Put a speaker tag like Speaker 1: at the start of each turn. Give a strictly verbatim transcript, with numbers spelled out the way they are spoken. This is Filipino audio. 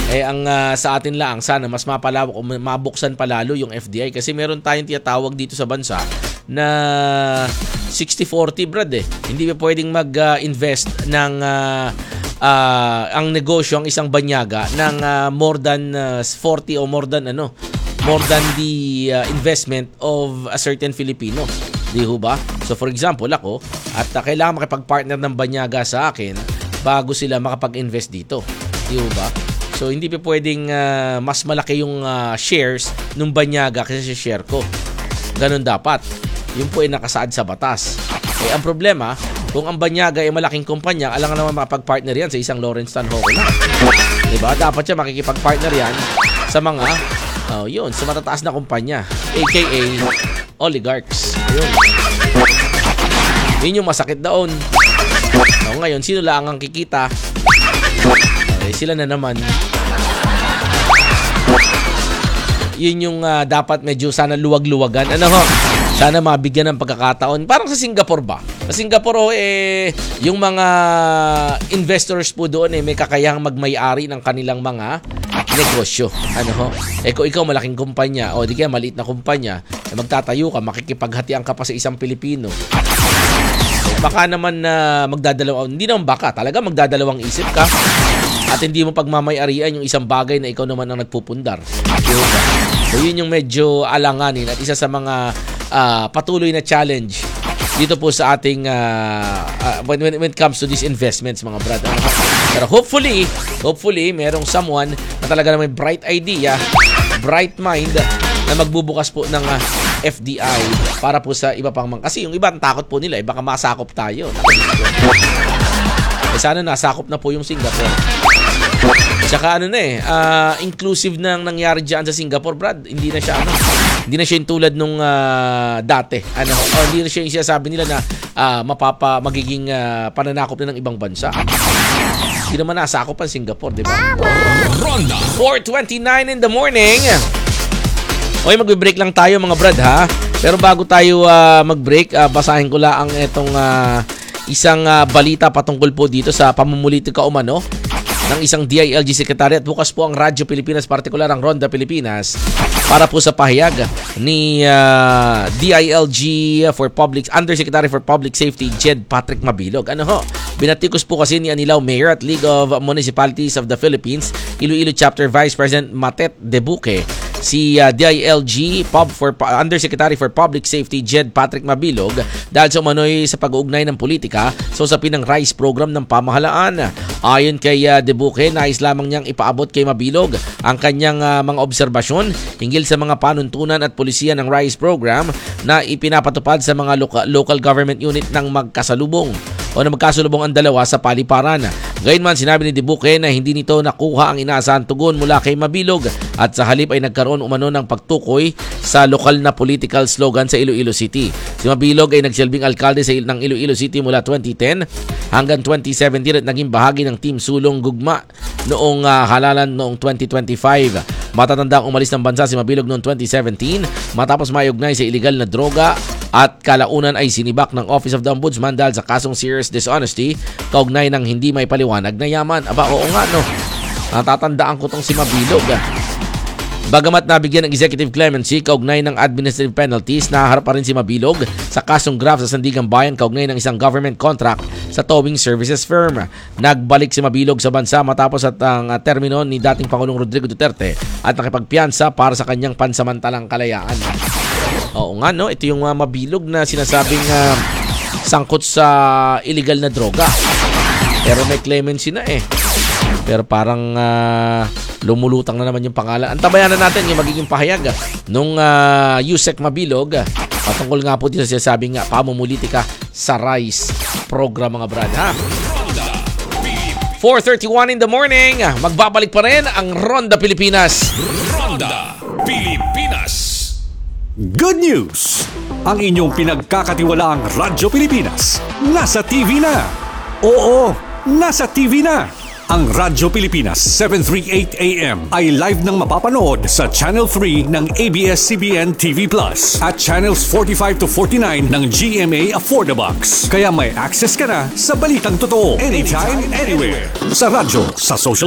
Speaker 1: Eh ang uh, sa atin lang, sana mas mapalawak o mabuksan palalo yung F D I kasi meron tayong tinatawag dito sa bansa na sixty forty, brad eh. Hindi pa pwedeng mag-invest uh, ng uh, uh, ang negosyo, ang isang banyaga ng uh, more than uh, forty o more than ano, more than the uh, investment of a certain Filipino. Di ho ba? So for example, ako, at uh, kailangan makipag-partner ng banyaga sa akin bago sila makapag-invest dito. Di ho ba? So hindi pa pwedeng uh, mas malaki yung uh, shares ng banyaga kasi sa share ko. Ganun dapat. Yun po ay nakasaad sa batas. Eh ang problema, kung ang banyaga ay malaking kumpanya, alam nga naman makapag-partner yan sa isang Lawrence Tan Ho lang. Diba? Dapat siya makikipag-partner yan sa mga, oh, yun, sa matataas na kumpanya. A K A oligarchs. Yun. Yun yung masakit daon. So, ngayon, sino lang ang kikita? Eh, sila na naman. Yun yung uh, dapat medyo sana luwag-luwagan. Ano ho? Sana mabigyan ng pagkakataon. Parang sa Singapore ba? Sa Singapore, oh, eh, yung mga investors po doon eh, may kakayahang magmay-ari ng kanilang mga negosyo. Ano ho? Eh kung ikaw malaking kumpanya o di kaya maliit na kumpanya, eh, magtatayo ka, makikipaghatian ka pa sa isang Pilipino. Eh, baka naman na uh, magdadalawang, hindi naman baka, talaga magdadalawang isip ka at hindi mo pagmamay-arian yung isang bagay na ikaw naman ang nagpupundar. So yun yung medyo alanganin at isa sa mga uh, patuloy na challenge dito po sa ating uh, uh, when, when, when it comes to these investments, mga brad. Pero hopefully, hopefully, merong someone na talaga na may bright idea, bright mind na magbubukas po ng uh, F D I para po sa iba pang mga. Kasi yung iba, ang takot po nila, eh, baka masakop tayo. Eh, sana nasakop na po yung Singapore. Tsaka ano na eh, uh, inclusive nang nangyari dyan sa Singapore, brad. Hindi na siya ano, hindi na siya yung tulad nung uh, dati. Ano, o hindi na siya yung sinasabi nila na uh, mapapa, magiging uh, pananakop na ng ibang bansa. Hindi naman nasakop ang Singapore, di ba?
Speaker 2: Ronda
Speaker 1: four twenty-nine in the morning. Okay, magbe-break lang tayo, mga brad, ha? Pero bago tayo uh, mag-break, uh, basahin ko lang itong uh, isang uh, balita patungkol po dito sa pamumulitik ka umano ng isang D I L G secretary at bukas po ang Radyo Pilipinas, partikular ang Ronda Pilipinas, para po sa pahayag ni uh, D I L G for Public Undersecretary for Public Safety Jed Patrick Mabilog. Ano ho? Binatikos po kasi ni Anilao Mayor at League of Municipalities of the Philippines Iloilo Chapter Vice President Matet Debuque si uh, D I L G Pub for Undersecretary for Public Safety Jed Patrick Mabilog dahil sa umano'y sa pag-uugnay ng politika sa usapin ng RICE program ng pamahalaan. Ayon kay uh, Debuque, nais lamang niyang ipaabot kay Mabilog ang kanyang uh, mga obserbasyon hinggil sa mga panuntunan at polisiya ng RICE program na ipinapatupad sa mga loka- local government unit ng magkasalubong o na magkasalubong ang dalawa sa paliparan. Gayunman, sinabi ni Debuque na hindi nito nakuha ang inaasahan tugon mula kay Mabilog at sa halip ay nagkaroon umano ng pagtukoy sa lokal na political slogan sa Iloilo City. Si Mabilog ay nagsilbing alkalde sa ng Iloilo City mula twenty ten hanggang twenty seventeen at naging bahagi ng Team Sulong Gugma noong uh, halalan noong twenty twenty-five. Matatandang umalis ng bansa si Mabilog noong twenty seventeen matapos maiugnay sa illegal na droga at kalaunan ay sinibak ng Office of the Ombudsman dahil sa kasong serious dishonesty kaugnay ng hindi may paliwanag na yaman. Aba, oo nga no. Natatandaan ko tong si Mabilog. Bagamat nabigyan ng executive clemency kaugnay ng administrative penalties, naharap pa rin si Mabilog sa kasong graft sa Sandigan Bayan kaugnay ng isang government contract sa towing services firm. Nagbalik si Mabilog sa bansa matapos at ang uh, termino ni dating Pangulong Rodrigo Duterte at nakipagpiyansa para sa kanyang pansamantalang kalayaan. Oo nga no, ito yung uh, Mabilog na sinasabing uh, sangkot sa illegal na droga. Pero may clemency na eh. Pero parang uh, lumulutang na naman yung pangalan. Antabayan na natin yung magiging pahayag nung uh, Yusek Mabilog patungkol nga po dito sa sinasabing nga pamumulitika sa RICE program, mga brad, ha? four thirty-one in the morning. Magbabalik pa rin ang Ronda Pilipinas.
Speaker 2: Ronda Pilipinas.
Speaker 3: Good news! Ang inyong pinagkakatiwalaang Radyo Pilipinas nasa T V na. Oo, nasa T V na. Ang Radyo Pilipinas seven thirty-eight A M ay live nang mapapanood sa Channel three ng A B S C B N T V Plus at Channels forty-five to forty-nine ng G M A Affordabox. Kaya may access ka na sa balitang totoo anytime, anywhere. Sa radyo, sa social